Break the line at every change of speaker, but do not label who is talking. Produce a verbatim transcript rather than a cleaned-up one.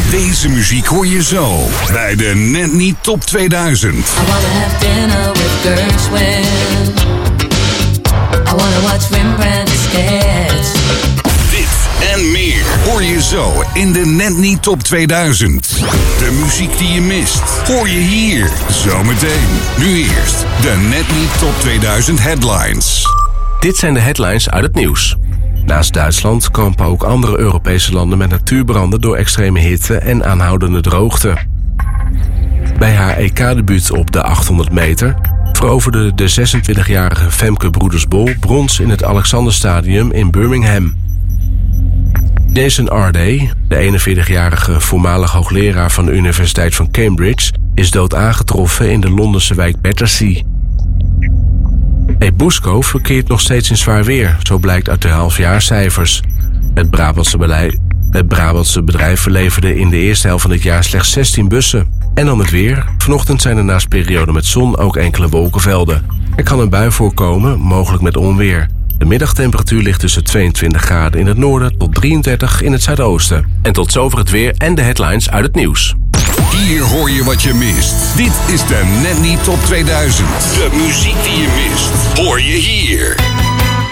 Deze muziek hoor je zo bij de Net Niet Top tweeduizend.
I wanna have dinner with Gershwin. I wanna watch Rembrandt sketch.
Dit en meer hoor je zo in de Net Niet Top tweeduizend. De muziek die je mist hoor je hier zometeen. Nu eerst de Net Niet Top tweeduizend headlines.
Dit zijn de headlines uit het nieuws. Naast Duitsland kampen ook andere Europese landen met natuurbranden door extreme hitte en aanhoudende droogte. Bij haar E K-debuut op de achthonderd meter veroverde de zesentwintigjarige Femke Broeders-Bol brons in het Alexanderstadium in Birmingham. Jason Arday, de eenenveertigjarige voormalig hoogleraar van de Universiteit van Cambridge, is dood aangetroffen in de Londense wijk Battersea. Ebusco verkeert nog steeds in zwaar weer, zo blijkt uit de halfjaarcijfers. Het Brabantse, beleid, het Brabantse bedrijf leverde in de eerste helft van dit jaar slechts zestien bussen. En dan het weer. Vanochtend zijn er naast perioden met zon ook enkele wolkenvelden. Er kan een bui voorkomen, mogelijk met onweer. De middagtemperatuur ligt tussen tweeëntwintig graden in het noorden tot drieëndertig in het zuidoosten. En tot zover het weer en de headlines uit het nieuws.
Hier hoor je wat je mist. Dit is de Net Niet Top tweeduizend. De muziek die je mist hoor je hier.